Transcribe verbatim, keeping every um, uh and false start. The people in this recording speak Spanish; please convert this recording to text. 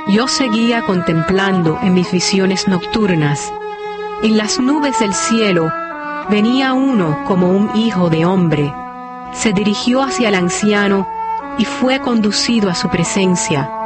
Yo seguía contemplando en mis visiones nocturnas. En las nubes del cielo venía uno como un hijo de hombre. Se dirigió hacia el anciano y fue conducido a su presencia.